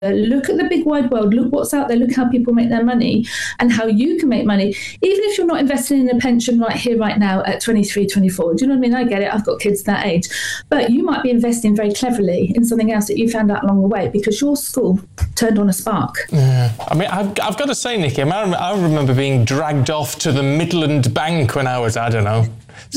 look at the big wide world, look what's out there, look how people make their money and how you can make money, even if you're not investing in a pension right here, right now at 23, 24. Do you know what I mean? I get it. I've got kids that age. But you might be investing very cleverly in something else that you found out along the way because your school turned on a spark. Yeah. I mean, I've got to say, Nikki, I remember being dragged off to the Midland Bank when I was, I don't know,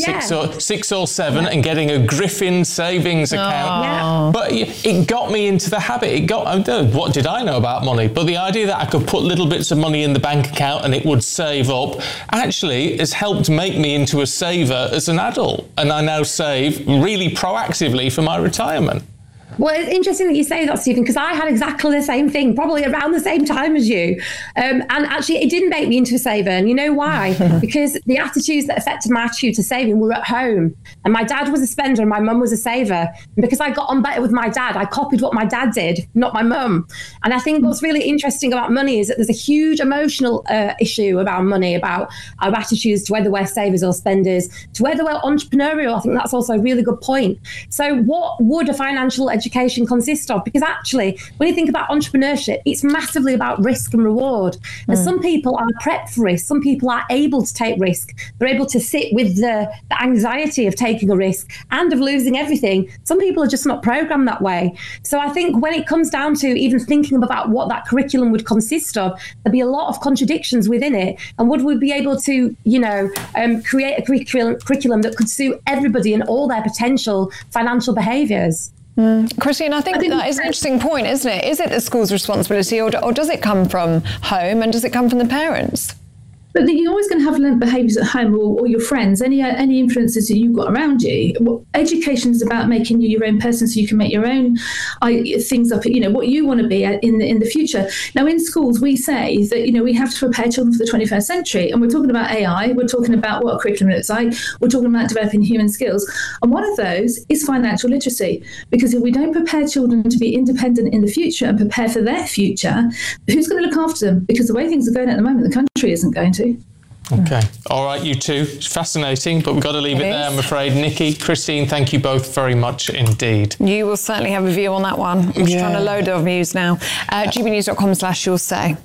6 or 7 and getting a Griffin savings account. Yeah. But it got me into the habit. What did I know about money? But the idea that I could put little bits of money in the bank account and it would save up actually has helped make me into a saver as an adult. And I now save really proactively for my retirement. Well, it's interesting that you say that, Stephen, because I had exactly the same thing, probably around the same time as you. And actually, it didn't make me into a saver. And you know why? Because the attitudes that affected my attitude to saving were at home. And my dad was a spender and my mum was a saver. And because I got on better with my dad, I copied what my dad did, not my mum. And I think what's really interesting about money is that there's a huge emotional issue about money, about our attitudes to whether we're savers or spenders, to whether we're entrepreneurial. I think that's also a really good point. So what would a financial education consist of? Because actually, when you think about entrepreneurship, it's massively about risk and reward. And some people are prepped for risk. Some people are able to take risk. They're able to sit with the anxiety of taking a risk and of losing everything. Some people are just not programmed that way. So I think when it comes down to even thinking about what that curriculum would consist of, there'd be a lot of contradictions within it. And would we be able to, create a curriculum that could suit everybody and all their potential financial behaviours? Christine, I think that is an interesting point, isn't it? Is it the school's responsibility or does it come from home and does it come from the parents? But you're always going to have learned behaviours at home or your friends, any influences that you've got around you. Education is about making you your own person so you can make your own things up, what you want to be in the future. Now, in schools, we say that, we have to prepare children for the 21st century. And we're talking about AI. We're talking about what a curriculum looks like. We're talking about developing human skills. And one of those is financial literacy. Because if we don't prepare children to be independent in the future and prepare for their future, who's going to look after them? Because the way things are going at the moment, the country isn't going to. Okay. All right, you two. It's fascinating, but we've got to leave it there, I'm afraid. Nikki, Christine, thank you both very much indeed. You will certainly have a view on that one. I'm just trying to load of views now. gbnews.com/you'll say.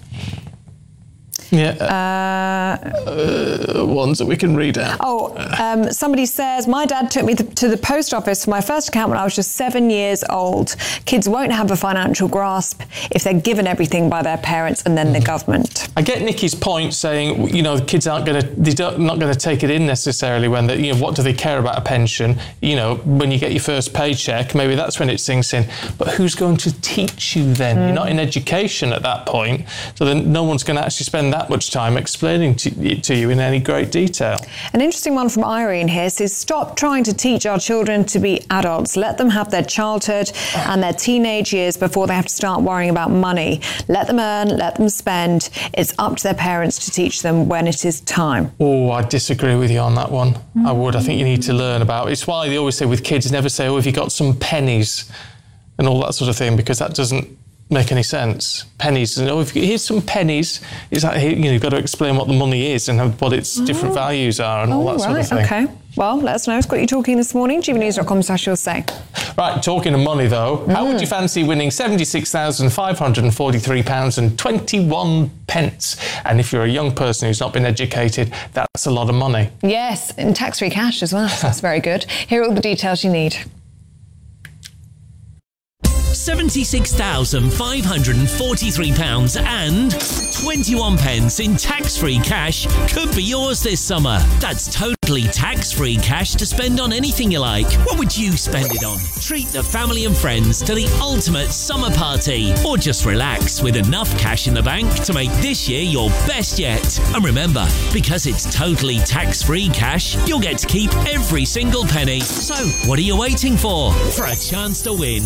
Ones that we can read out. Somebody says, my dad took me to the post office for my first account when I was just 7 years old. Kids won't have a financial grasp if they're given everything by their parents and then the government. I get Nikki's point saying, the kids not going to take it in necessarily when they, what do they care about a pension? When you get your first paycheck, maybe that's when it sinks in. But who's going to teach you then? You're not in education at that point. So then no one's going to actually spend that much time explaining to you in any great detail. An interesting one from Irene here says, stop trying to teach our children to be adults. Let them have their childhood and their teenage years before they have to start worrying about money. Let them earn, let them spend. It's up to their parents to teach them when it is time. Oh, I disagree with you on that one. I would. I think you need to learn about it. It's why they always say with kids, never say, have you got some pennies and all that sort of thing, because that doesn't make any sense. Pennies, here's some pennies. It's like, you've got to explain what the money is and what its different values are and all that sort of thing. Okay. Well, let us know. It's got you talking this morning. gbnews.com/you'll say. Right, talking of money though, how would you fancy winning £76,543.21? And if you're a young person who's not been educated, that's a lot of money. Yes, and tax-free cash as well. That's very good. Here are all the details you need. £76,543.21 in tax-free cash could be yours this summer. That's totally tax-free cash to spend on anything you like. What would you spend it on? Treat the family and friends to the ultimate summer party, or just relax with enough cash in the bank to make this year your best yet. And remember, because it's totally tax-free cash, you'll get to keep every single penny. So, what are you waiting for? For a chance to win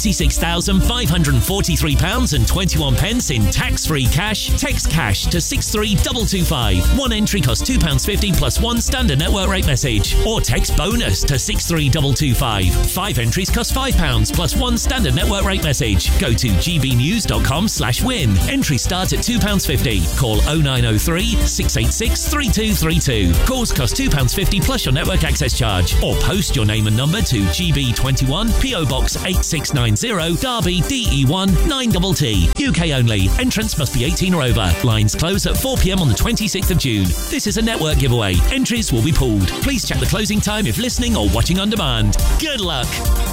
£76,543.21 in tax-free cash, text cash to 63225. One entry costs £2.50 plus one standard network network rate message or text BONUS to 63225. 5 entries cost £5 plus 1 standard network rate message. Go to gbnews.com/win. Entry start at £2.50. Call 0903 686 3232. Calls cost £2.50 plus your network access charge. Or post your name and number to GB21 PO Box 8690 Derby DE1 9TT. UK only. Entrance must be 18 or over. Lines close at 4 p.m. on the 26th of June. This is a network giveaway. Entries will be pulled. Please check the closing time if listening or watching on demand. Good luck.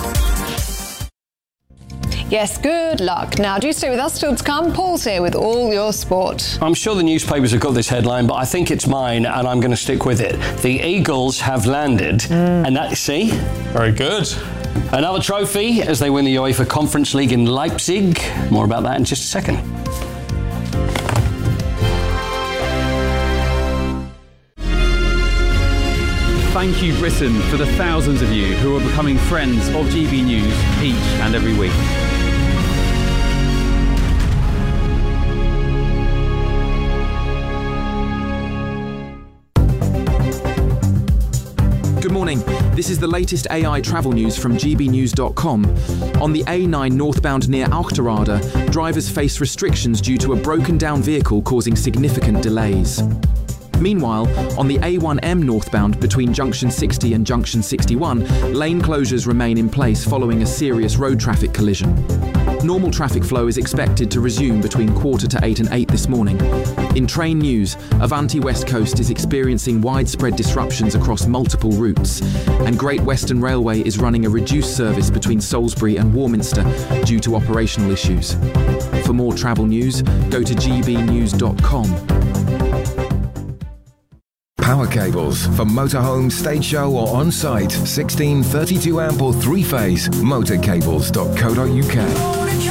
Yes, good luck. Now, do stay with us still to come. Paul's here with all your sport. I'm sure the newspapers have got this headline, but I think it's mine, and I'm going to stick with it. The Eagles have landed, and that, see? Very good. Another trophy as they win the UEFA Conference League in Leipzig. More about that in just a second. Thank you, Britain, for the thousands of you who are becoming friends of GB News each and every week. Good morning. This is the latest AI travel news from gbnews.com. On the A9 northbound near Auchterarder, drivers face restrictions due to a broken down vehicle causing significant delays. Meanwhile, on the A1M northbound between Junction 60 and Junction 61, lane closures remain in place following a serious road traffic collision. Normal traffic flow is expected to resume between 7:45 and 8 this morning. In train news, Avanti West Coast is experiencing widespread disruptions across multiple routes, and Great Western Railway is running a reduced service between Salisbury and Warminster due to operational issues. For more travel news, go to gbnews.com. Power cables for motorhome, stage show or on-site. 16, 32 amp or 3-phase. Motorcables.co.uk.